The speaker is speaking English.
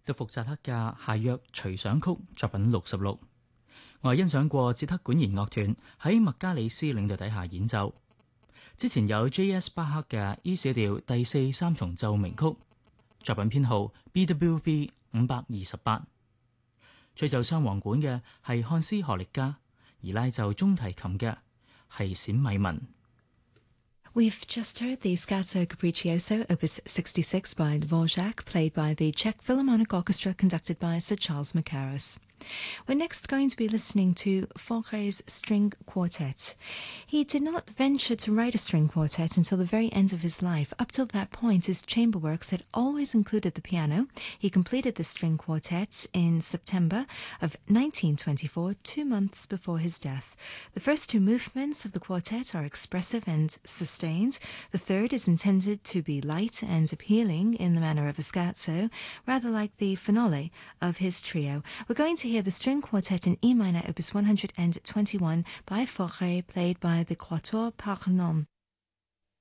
德福扎克嘅諧謔隨想曲作品66，我係欣賞過捷克管弦樂團喺麥加里斯領導底下演奏。之前有 J.S. 巴克嘅 E 小調第4三重奏鳴曲，作品編號 BWV 528。吹奏雙簧管嘅係漢斯荷力加，而拉奏中提琴嘅係冼米文。 We've just heard the Scherzo Capriccioso, Opus 66 by Dvorak, played by the Czech Philharmonic Orchestra, conducted by Sir Charles Mackerras. We're next going to be listening to Fauré's String Quartet. He did not venture to write a string quartet until the very end of his life. Up till that point, his chamber works had always included the piano. He completed the string quartet in September of 1924, 2 months before his death. The first two movements of the quartet are expressive and sustained. The third is intended to be light and appealing in the manner of a scherzo, rather like the finale of his trio. We're going to hear the string quartet in E minor, opus 121 by Fauré, played by the Quatuor par Nom.